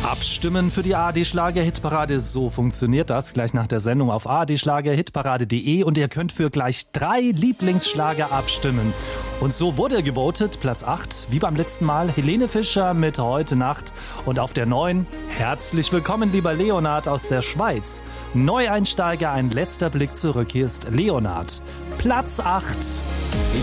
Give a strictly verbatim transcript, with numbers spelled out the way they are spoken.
Abstimmen für die A R D-Schlager-Hitparade, so funktioniert das. Gleich nach der Sendung auf a r d schlager hitparade punkt de und ihr könnt für gleich drei Lieblingsschlager abstimmen. Und so wurde gewotet, Platz acht, wie beim letzten Mal, Helene Fischer mit Heute Nacht. Und auf der neun, herzlich willkommen, lieber Leonard aus der Schweiz. Neueinsteiger, ein letzter Blick zurück, hier ist Leonard. Platz acht.